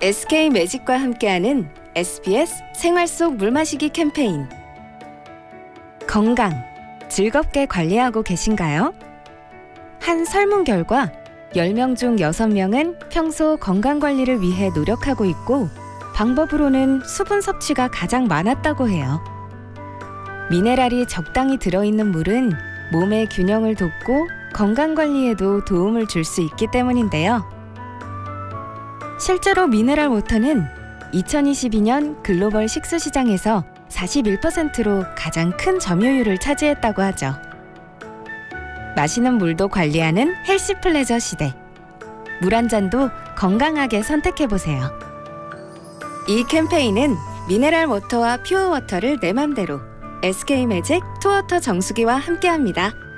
SK 매직과 함께하는 SBS 생활 속 물 마시기 캠페인. 건강, 즐겁게 관리하고 계신가요? 한 설문 결과 10명 중 6명은 평소 건강관리를 위해 노력하고 있고 방법으로는 수분 섭취가 가장 많았다고 해요. 미네랄이 적당히 들어있는 물은 몸의 균형을 돕고 건강관리에도 도움을 줄 수 있기 때문인데요. 실제로 미네랄 워터는 2022년 글로벌 식수 시장에서 41%로 가장 큰 점유율을 차지했다고 하죠. 마시는 물도 관리하는 헬시 플레저 시대. 물 한 잔도 건강하게 선택해보세요. 이 캠페인은 미네랄 워터와 퓨어 워터를 내 맘대로 SK 매직 투워터 정수기와 함께합니다.